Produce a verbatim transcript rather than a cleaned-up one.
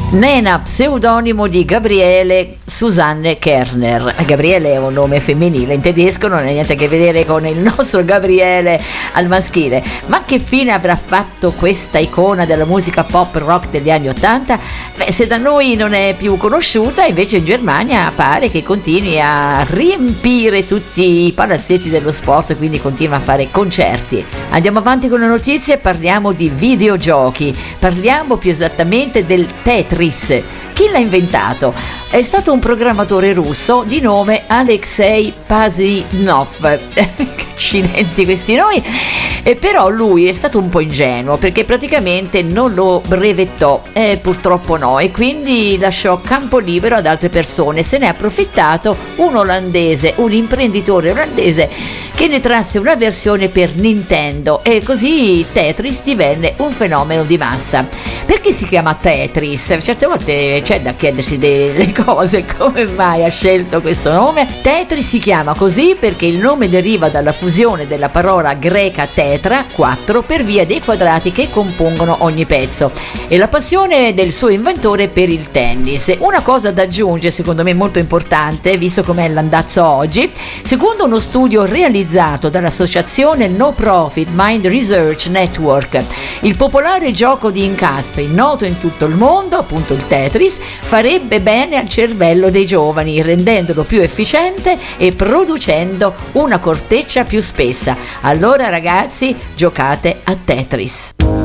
Nena, pseudonimo di Gabriele Susanne Kerner. Gabriele è un nome femminile, in tedesco non ha niente a che vedere con il nostro Gabriele al maschile. Ma che fine avrà fatto questa icona della musica pop rock degli anni ottanta? Beh, se da noi non è più conosciuta, invece in Germania pare che continui a riempire tutti i palazzetti dello sport, quindi continua a fare concerti. Andiamo avanti con le notizie, parliamo di videogiochi, parliamo più esattamente del Tetris. Chi l'ha inventato? È stato un programmatore russo di nome Alexei Pazhinov. Accidenti questi nomi. E però lui è stato un po' ingenuo, perché praticamente non lo brevettò, eh, purtroppo no, e quindi lasciò campo libero ad altre persone. Se ne è approfittato un olandese, un imprenditore olandese che ne trasse una versione per Nintendo, e così Tetris divenne un fenomeno di massa. Perché si chiama Tetris? Certe volte c'è da chiedersi delle cose, come mai ha scelto questo nome? Tetris si chiama così perché il nome deriva dalla fusione della parola greca tetra, quattro, per via dei quadrati che compongono ogni pezzo, e la passione del suo inventore per il tennis. Una cosa da aggiungere, secondo me molto importante, visto com'è l'andazzo oggi: secondo uno studio realizzato dall'associazione no profit Mind Research Network, il popolare gioco di incastri noto in tutto il mondo, appunto il Tetris, farebbe bene al cervello dei giovani, rendendolo più efficiente e producendo una corteccia più spessa. Allora ragazzi, giocate a Tetris.